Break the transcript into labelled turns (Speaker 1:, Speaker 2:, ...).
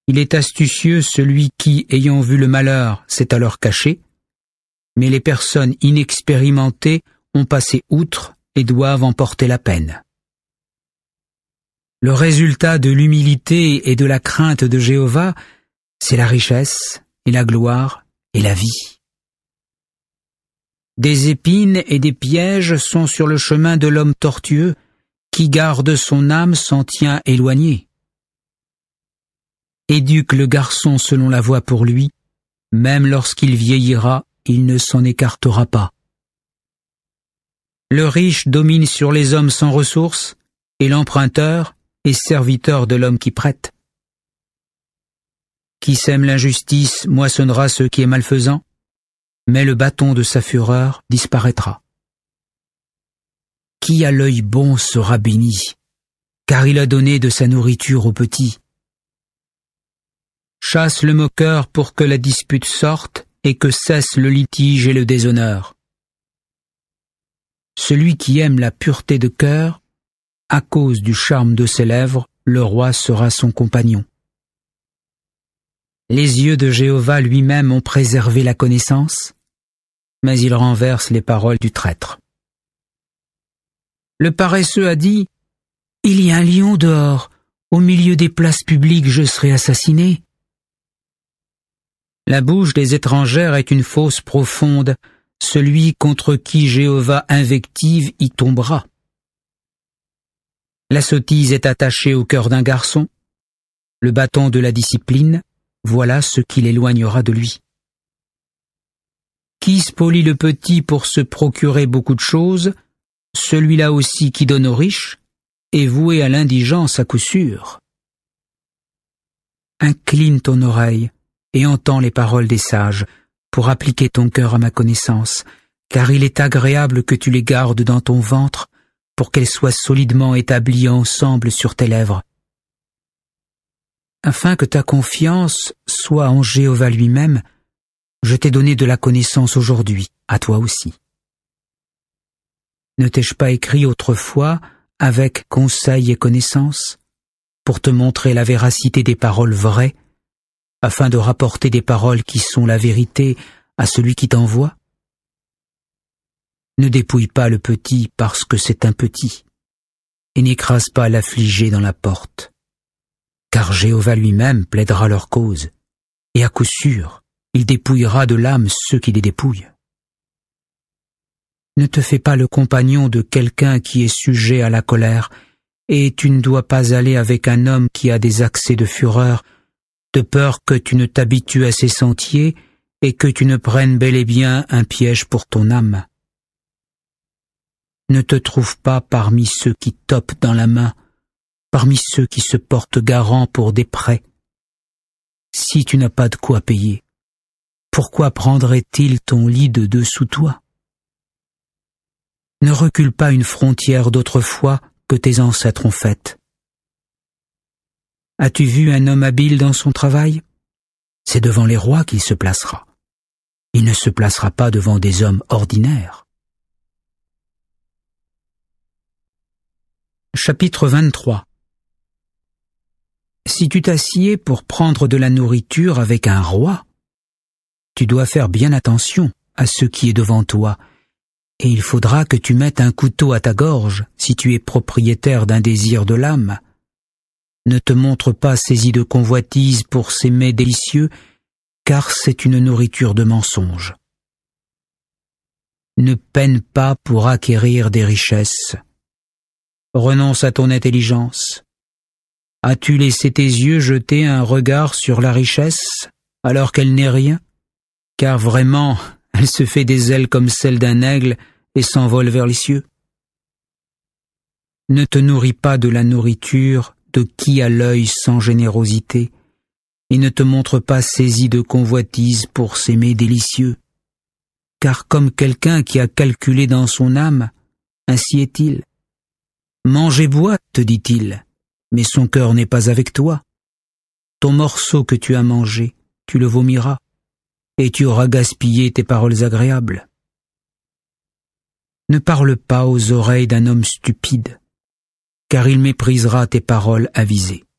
Speaker 1: Il est astucieux celui qui, ayant vu le malheur, s'est alors caché, mais les personnes inexpérimentées ont passé outre et doivent en porter la peine. Le résultat de l'humilité et de la crainte de Jéhovah, c'est la richesse et la gloire et la vie. Des épines et des pièges sont sur le chemin de l'homme tortueux, qui garde son âme s'en tient éloigné. Éduque le garçon selon la voie pour lui, même lorsqu'il vieillira, il ne s'en écartera pas. Le riche domine sur les hommes sans ressources, et l'emprunteur est serviteur de l'homme qui prête. Qui sème l'injustice moissonnera ce qui est malfaisant, mais le bâton de sa fureur disparaîtra. Qui a l'œil bon sera béni, car il a donné de sa nourriture aux petits. Chasse le moqueur pour que la dispute sorte et que cesse le litige et le déshonneur. Celui qui aime la pureté de cœur, à cause du charme de ses lèvres, le roi sera son compagnon. Les yeux de Jéhovah lui-même ont préservé la connaissance, mais il renverse les paroles du traître. Le paresseux a dit « Il y a un lion dehors, au milieu des places publiques je serai assassiné. » La bouche des étrangères est une fosse profonde, celui contre qui Jéhovah invective y tombera. La sottise est attachée au cœur d'un garçon, le bâton de la discipline, voilà ce qui l'éloignera de lui. Qui spolie le petit pour se procurer beaucoup de choses, celui-là aussi qui donne aux riches, est voué à l'indigence à coup sûr. Incline ton oreille et entends les paroles des sages, pour appliquer ton cœur à ma connaissance, car il est agréable que tu les gardes dans ton ventre, pour qu'elles soient solidement établies ensemble sur tes lèvres. Afin que ta confiance soit en Jéhovah lui-même, je t'ai donné de la connaissance aujourd'hui, à toi aussi. Ne t'ai-je pas écrit autrefois avec conseil et connaissance, pour te montrer la véracité des paroles vraies, afin de rapporter des paroles qui sont la vérité à celui qui t'envoie? Ne dépouille pas le petit parce que c'est un petit, et n'écrase pas l'affligé dans la porte, car Jéhovah lui-même plaidera leur cause, et à coup sûr, il dépouillera de l'âme ceux qui les dépouillent. Ne te fais pas le compagnon de quelqu'un qui est sujet à la colère, et tu ne dois pas aller avec un homme qui a des accès de fureur, de peur que tu ne t'habitues à ses sentiers et que tu ne prennes bel et bien un piège pour ton âme. Ne te trouve pas parmi ceux qui topent dans la main, parmi ceux qui se portent garants pour des prêts. Si tu n'as pas de quoi payer, pourquoi prendrait-il ton lit de dessous toi? Ne recule pas une frontière d'autrefois que tes ancêtres ont faite. As-tu vu un homme habile dans son travail? C'est devant les rois qu'il se placera. Il ne se placera pas devant des hommes ordinaires. Chapitre 23. Si tu t'assieds pour prendre de la nourriture avec un roi, tu dois faire bien attention à ce qui est devant toi, et il faudra que tu mettes un couteau à ta gorge si tu es propriétaire d'un désir de l'âme. Ne te montre pas saisi de convoitise pour ces mets délicieux, car c'est une nourriture de mensonge. Ne peine pas pour acquérir des richesses. Renonce à ton intelligence. As-tu laissé tes yeux jeter un regard sur la richesse, alors qu'elle n'est rien? Car vraiment, elle se fait des ailes comme celles d'un aigle et s'envole vers les cieux. Ne te nourris pas de la nourriture de qui a l'œil sans générosité, et ne te montre pas saisi de convoitise pour ces mets délicieux. Car comme quelqu'un qui a calculé dans son âme, ainsi est-il. Mange et bois, te dit-il, mais son cœur n'est pas avec toi. Ton morceau que tu as mangé, tu le vomiras, et tu auras gaspillé tes paroles agréables. Ne parle pas aux oreilles d'un homme stupide, car il méprisera tes paroles avisées.